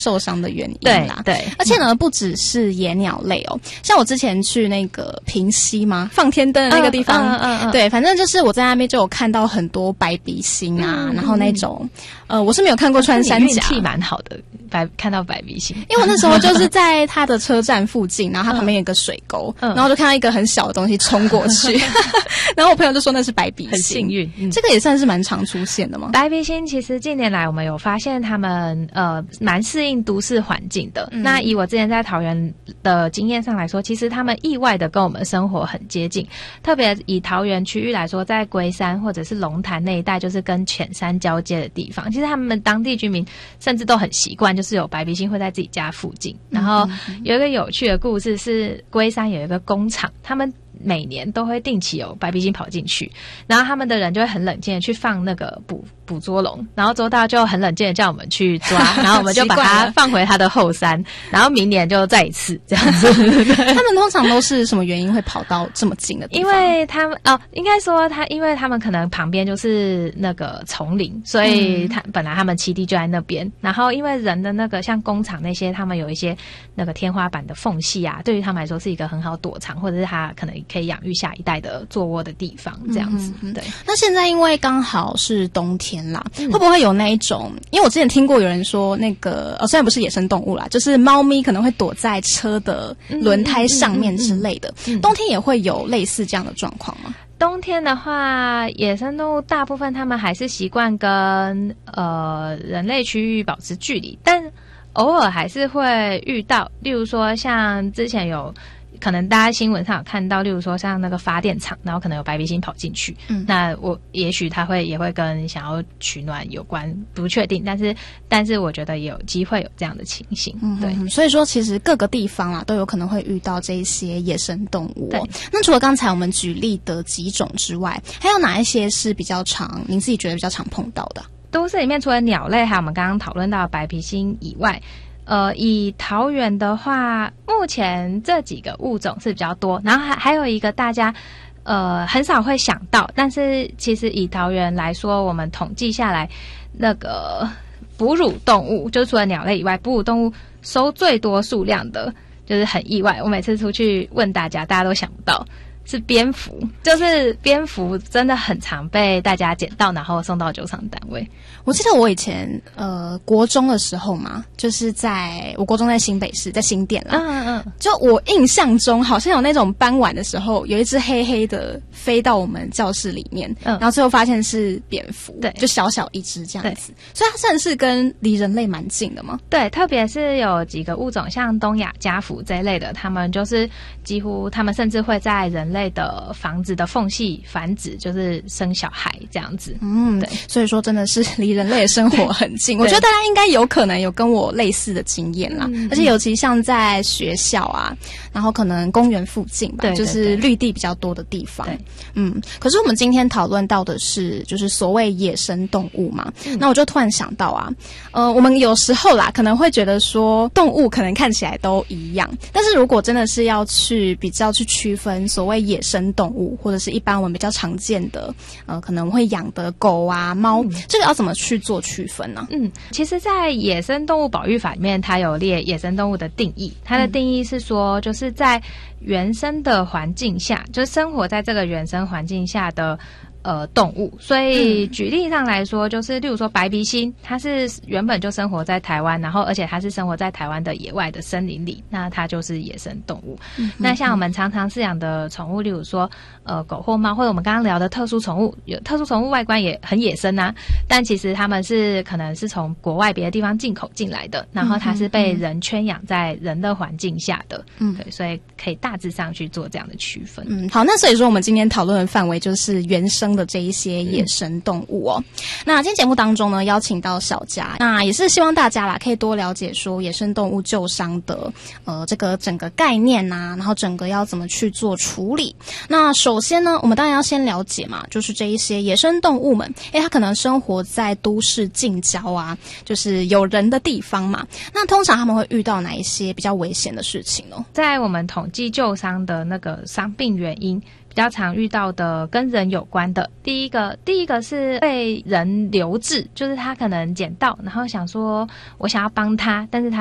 受伤的原因啦。 对， 而且呢，不只是野鸟类哦，像我之前去那个平溪嘛，放天灯的那个地方，对，反正就是我在那边就有看到很多白鼻星啊，然后那种我是没有看过穿山甲， 运气蛮好的，看到白鼻星， 因为我那时候就是在它的车站附近，然后它旁边有一个水沟，然后就看到一个很小的东西冲过去，然后我朋友就说那是白鼻星， 很幸运， 这个也算是蛮常出现的嘛。 白鼻星其实近年来我们有发现它们蛮适应都市环境的。那以我之前在桃园的经验上来说，其实他们意外的跟我们生活很接近，特别以桃园区域来说，在龟山或者是龙潭那一带，就是跟浅山交接的地方，其实他们当地居民甚至都很习惯，就是有白鼻星会在自己家附近。然后有一个有趣的故事是，龟山有一个工厂，他们每年都会定期有白鼻星跑进去，然后他们的人就会很冷静的去放那个捕捉笼，然后捉到就很冷静的叫我们去抓，然后我们就把它放回它的后山，然后明年就再一次这样子。 他们通常都是什么原因会跑到这么近的地方？ 因为他们应该说因为他们可能旁边就是那个丛林，所以本来他们栖地就在那边，然后因为人的那个像工厂那些，他们有一些那个天花板的缝隙啊，对于他们来说是一个很好躲藏，或者是他可能可以养育下一代的做窝的地方这样子。对。 那现在因为刚好是冬天啦，会不会有那一种，因为我之前听过有人说那个虽然不是野生动物啦，就是猫咪可能会躲在车的轮胎上面之类的，冬天也会有类似这样的状况吗？ 冬天的话，野生动物大部分他们还是习惯跟人类区域保持距离，但偶尔还是会遇到，例如说像之前有可能大家新闻上有看到，例如说像那个发电厂，然后可能有白鼻星跑进去，那也许它也会跟想要取暖有关，不确定，但是我觉得也有机会有这样的情形。对， 所以说其实各个地方都有可能会遇到这一些野生动物哦。那除了刚才我们举例的几种之外，还有哪一些是比较常您自己觉得比较常碰到的？ 都市里面除了鸟类，还有我们刚刚讨论到的白鼻星以外，以桃园的话，目前这几个物种是比较多，然后还有一个大家很少会想到，但是其实以桃园来说，我们统计下来，那个哺乳动物，就除了鸟类以外，哺乳动物收最多数量的，就是很意外。我每次出去问大家，大家都想不到。是蝙蝠，就是蝙蝠真的很常被大家捡到，然后送到救伤单位。 我记得我以前国中的时候嘛，就是我国中在新北市，在新店啦。就我印象中好像有那种傍晚的时候，有一只黑黑的飞到我们教室里面，然后最后发现是蝙蝠，对，就小小一只这样子，所以它算是离人类蛮近的嘛。 对，特别是有几个物种，像东亚家蝠这一类的，他们就是几乎他们甚至会在人类的房子的缝隙繁殖，就是生小孩这样子。对， 所以说真的是离人类的生活很近。我觉得大家应该有可能有跟我类似的经验啦，而且尤其像在学校啊，然后可能公园附近吧，就是绿地比较多的地方。可是我们今天讨论到的是就是所谓野生动物嘛，那我就突然想到啊，我们有时候啦可能会觉得说动物可能看起来都一样，但是如果真的是要比较去区分所谓野生动物或者是一般我们比较常见的可能会养的狗啊猫，这个要怎么去做区分呢？ 其实在野生动物保育法里面，它有列野生动物的定义，它的定义是说就是在原生的环境下，就是生活在这个原生环境下的动物。所以举例上来说，就是例如说白鼻星，它是原本就生活在台湾，然后而且它是生活在台湾的野外的森林里，那它就是野生动物。那像我们常常饲养的宠物，例如说狗或猫，或者我们刚刚聊的特殊宠物，有特殊宠物外观也很野生啊，但其实它们是可能是从国外别的地方进口进来的，然后它是被人圈养在人的环境下的。对，所以可以大致上去做这样的区分。 好，那所以说我们今天讨论的范围就是原生的这一些野生动物哦。那今天节目当中呢，邀请到小佳，那也是希望大家啦可以多了解说野生动物救伤的这个整个概念啊，然后整个要怎么去做处理。那首先呢，我们当然要先了解嘛，就是这一些野生动物们，它可能生活在都市近郊啊，就是有人的地方嘛。那通常他们会遇到哪一些比较危险的事情呢？ 在我们统计救伤的那个伤病原因， 比较常遇到的跟人有关的，第一个是被人留置，就是他可能捡到，然后想说我想要帮他，但是他